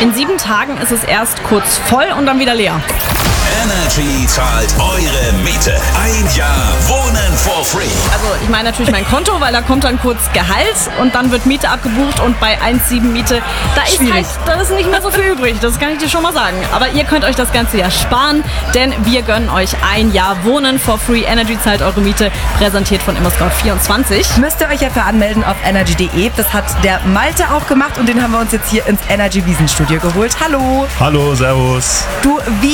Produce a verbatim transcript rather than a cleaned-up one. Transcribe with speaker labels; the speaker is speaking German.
Speaker 1: In sieben Tagen ist es erst kurz voll und dann wieder leer.
Speaker 2: Energy zahlt eure Miete. Ein Jahr Wohnen for free.
Speaker 1: Also ich meine natürlich mein Konto, weil da kommt dann kurz Gehalt und dann wird Miete abgebucht und bei eins Komma sieben Miete, da ist
Speaker 3: Schwierig.
Speaker 1: halt, da ist nicht mehr so viel übrig, das kann ich dir schon mal sagen. Aber ihr könnt euch das ganze Jahr sparen, denn wir gönnen euch ein Jahr Wohnen for free. Energy zahlt eure Miete, präsentiert von ImmoScout vierundzwanzig.
Speaker 3: Müsst ihr euch ja für anmelden auf energy punkt de. Das hat der Malte auch gemacht und den haben wir uns jetzt hier ins Energy Wiesenstudio geholt. Hallo.
Speaker 4: Hallo, servus.
Speaker 3: Du, wie